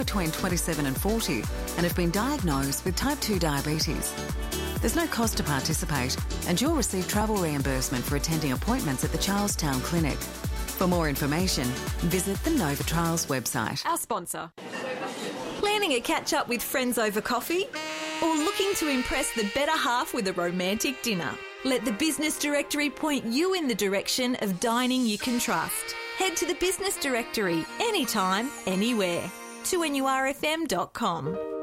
between 27 and 40 and have been diagnosed with type 2 diabetes. There's no cost to participate, and you'll receive travel reimbursement for attending appointments at the Charlestown Clinic. For more information, visit the Nova Trials website. Our sponsor. Planning a catch-up with friends over coffee? Or looking to impress the better half with a romantic dinner? Let the Business Directory point you in the direction of dining you can trust. Head to the Business Directory anytime, anywhere. 2NURFM.com.